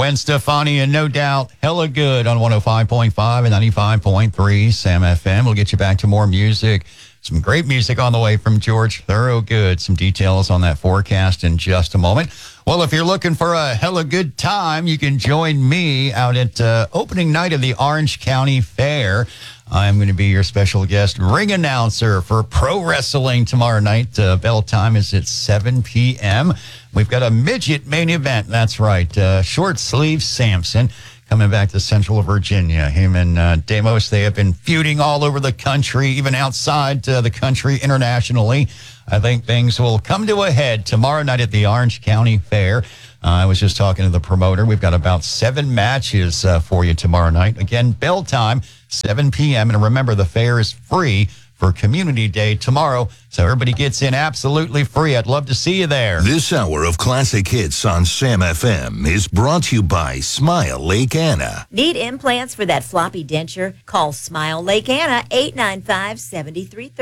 Gwen Stefani and No Doubt, Hella Good on 105.5 and 95.3 Sam FM. We'll get you back to more music. Some great music on the way from George Thorogood. Some details on that forecast in just a moment. Well, if you're looking for a hella good time, you can join me out at opening night of the Orange County Fair. I'm going to be your special guest ring announcer for pro wrestling tomorrow night. Bell time is at 7 p.m. We've got a midget main event. That's right. Short Sleeve Samson coming back to Central Virginia. Him and Demos, they have been feuding all over the country, even outside the country internationally. I think things will come to a head tomorrow night at the Orange County Fair. I was just talking to the promoter. We've got about 7 matches for you tomorrow night. Again, bell time, 7 p.m. And remember, the fair is free for Community Day tomorrow, so everybody gets in absolutely free. I'd love to see you there. This hour of classic hits on Sam FM is brought to you by Smile Lake Anna. Need implants for that floppy denture? Call Smile Lake Anna, 895-7330.